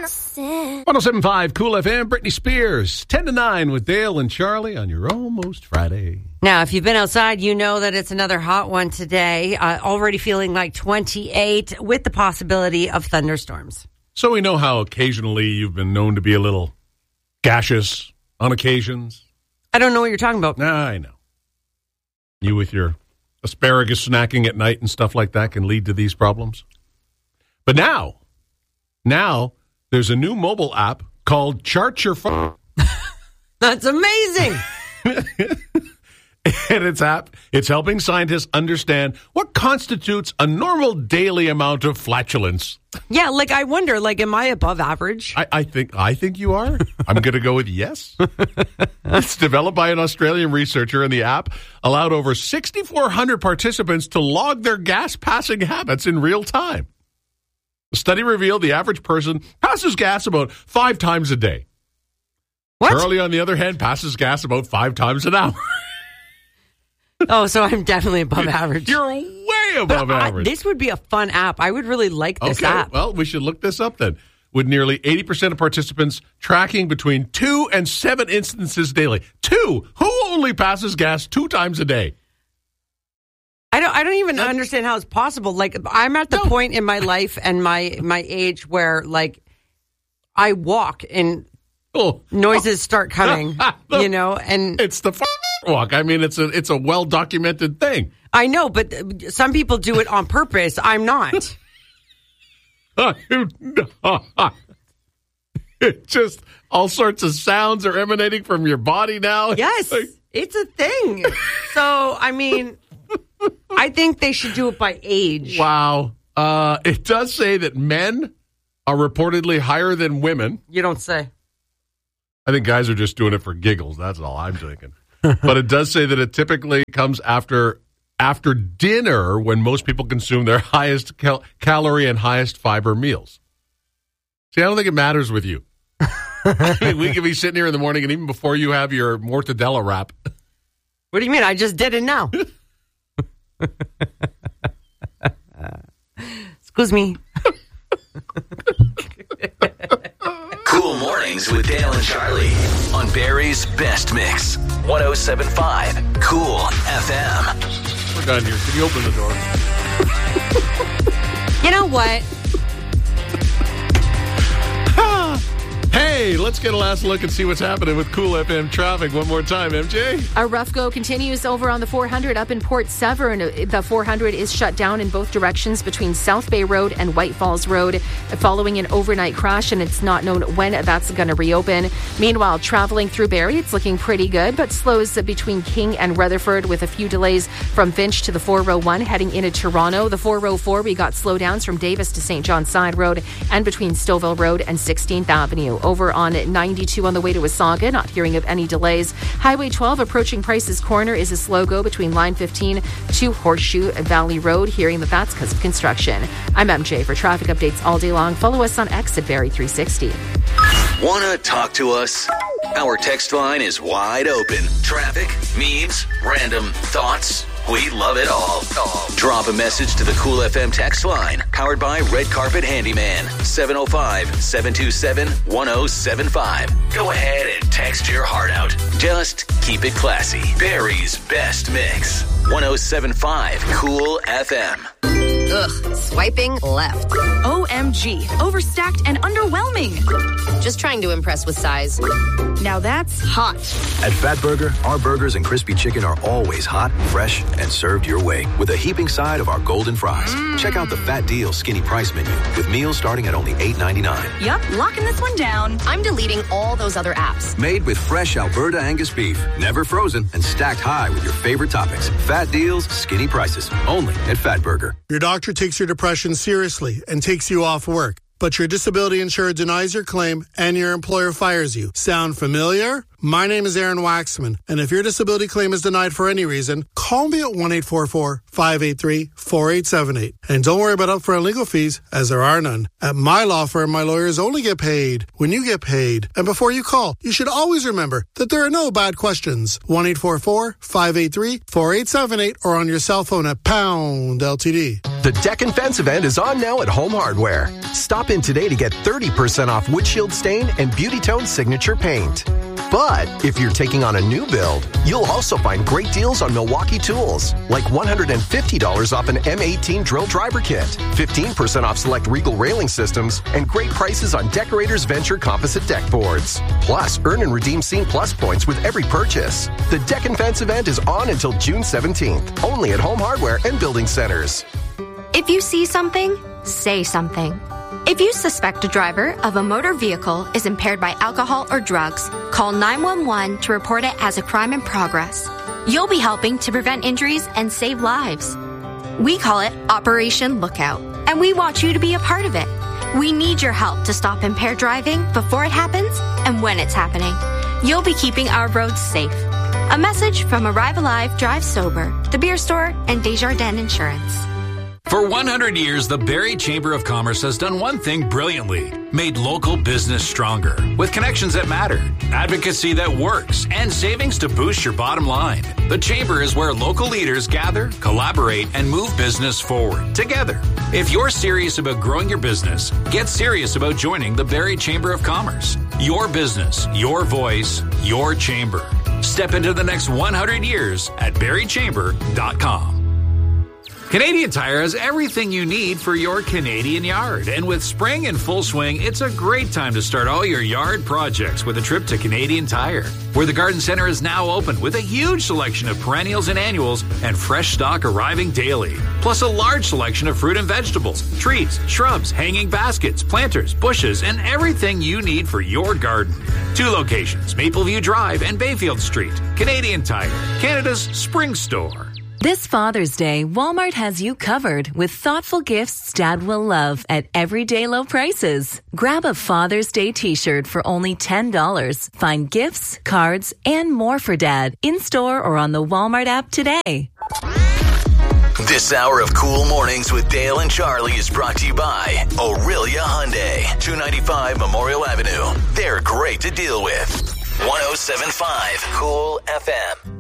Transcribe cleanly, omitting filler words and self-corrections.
107.5 Cool FM, Britney Spears, 10 to 9 with Dale and Charlie on your Almost Friday. Now, if you've been outside, you know that it's another hot one today. Already feeling like 28 with the possibility of thunderstorms. So we know how occasionally you've been known to be a little gaseous on occasions. I don't know what you're talking about. Nah, I know. You with your asparagus snacking at night and stuff like that can lead to these problems. But now there's a new mobile app called Chart Your Phone. That's amazing. And it's helping scientists understand what constitutes a normal daily amount of flatulence. Yeah, like I wonder, like, am I above average? I think you are. I'm going to go with yes. It's developed by an Australian researcher, and the app allowed over 6,400 participants to log their gas passing habits in real time. The study revealed the average person passes gas about 5 times a day. What? Charlie, on the other hand, passes gas about 5 times an hour. Oh, so I'm definitely above average. You're way above average. This would be a fun app. I would really like this app. Well, we should look this up then. With nearly 80% of participants tracking between 2 and 7 instances daily. 2? Who only passes gas 2 times a day? I don't even understand how it's possible. Like, I'm at the point in my life and my age where, like, I walk and noises start coming, you know, and it's the walk. I mean, it's a well-documented thing. I know, but some people do it on purpose. I'm not. It just all sorts of sounds are emanating from your body now. Yes, it's a thing. So, I mean, I think they should do it by age. Wow. It does say that men are reportedly higher than women. You don't say. I think guys are just doing it for giggles. That's all I'm thinking. But it does say that it typically comes after dinner when most people consume their highest calorie and highest fiber meals. See, I don't think it matters with you. I mean, we could be sitting here in the morning and even before you have your mortadella wrap. What do you mean? I just did it now. Excuse me. Cool Mornings with Dale and Charlie on Barrie's Best Mix. 107.5 Cool FM. We're done here. Can you open the door? You know what? Hey, let's get a last look and see what's happening with Cool FM traffic one more time, MJ. A rough go continues over on the 400 up in Port Severn. The 400 is shut down in both directions between South Bay Road and White Falls Road following an overnight crash, and it's not known when that's going to reopen. Meanwhile, traveling through Barrie, it's looking pretty good, but slows between King and Rutherford with a few delays from Finch to the 401 heading into Toronto. The 404, we got slowdowns from Davis to St. John Side Road and between Stouffville Road and 16th Avenue. Over on 92 on the way to Wasaga, not hearing of any delays. Highway 12 approaching Price's Corner is a slow go between line 15 to Horseshoe Valley Road, hearing that that's because of construction. I'm MJ. For traffic updates all day long, follow us on X at Barrie360. Wanna talk to us? Our text line is wide open. Traffic, memes, random thoughts. We love it all. Drop a message to the Cool FM text line, powered by Red Carpet Handyman, 705-727-1075. Go ahead and text your heart out. Just keep it classy. Barrie's Best Mix, 107.5 Cool FM. Ugh, swiping left. OMG, overstacked and underwhelming. Just trying to impress with size. Now that's hot. At Fat Burger, our burgers and crispy chicken are always hot, fresh, and served your way with a heaping side of our golden fries. Check out the Fat Deal Skinny Price menu with meals starting at only $8.99. Yep, locking this one down. I'm deleting all those other apps. Made with fresh Alberta Angus beef, never frozen, and stacked high with your favorite toppings. Fat Deals, Skinny Prices, only at Fat Burger. Your doctor takes your depression seriously and takes you off work, but your disability insurer denies your claim and your employer fires you. Sound familiar? My name is Aaron Waxman, and if your disability claim is denied for any reason, call me at 1-844-583-4878. And don't worry about upfront legal fees, as there are none. At my law firm, my lawyers only get paid when you get paid. And before you call, you should always remember that there are no bad questions. 1-844-583-4878 or on your cell phone at pound LTD. The Deck and Fence event is on now at Home Hardware. Stop in today to get 30% off windshield stain and Beauty Tone signature paint. But if you're taking on a new build, you'll also find great deals on Milwaukee tools, like $150 off an M18 drill driver kit, 15% off select Regal railing systems, and great prices on Decorators Venture composite deck boards. Plus, earn and redeem Scene Plus points with every purchase. The Deck and Fence event is on until June 17th, only at Home Hardware and Building Centers. If you see something, say something. If you suspect a driver of a motor vehicle is impaired by alcohol or drugs, call 911 to report it as a crime in progress. You'll be helping to prevent injuries and save lives. We call it Operation Lookout, and we want you to be a part of it. We need your help to stop impaired driving before it happens and when it's happening. You'll be keeping our roads safe. A message from Arrive Alive, Drive Sober, The Beer Store, and Desjardins Insurance. For 100 years, the Barrie Chamber of Commerce has done one thing brilliantly: made local business stronger. With connections that matter, advocacy that works, and savings to boost your bottom line. The Chamber is where local leaders gather, collaborate, and move business forward together. If you're serious about growing your business, get serious about joining the Barrie Chamber of Commerce. Your business, your voice, your chamber. Step into the next 100 years at barriechamber.com. Canadian Tire has everything you need for your Canadian yard. And with spring in full swing, it's a great time to start all your yard projects with a trip to Canadian Tire, where the garden center is now open with a huge selection of perennials and annuals and fresh stock arriving daily. Plus a large selection of fruit and vegetables, trees, shrubs, hanging baskets, planters, bushes, and everything you need for your garden. 2 locations, Mapleview Drive and Bayfield Street. Canadian Tire, Canada's spring store. This Father's Day, Walmart has you covered with thoughtful gifts Dad will love at everyday low prices. Grab a Father's Day t-shirt for only $10. Find gifts, cards, and more for Dad in-store or on the Walmart app today. This hour of Cool Mornings with Dale and Charlie is brought to you by Aurelia Hyundai, 295 Memorial Avenue. They're great to deal with. 107.5 Cool FM.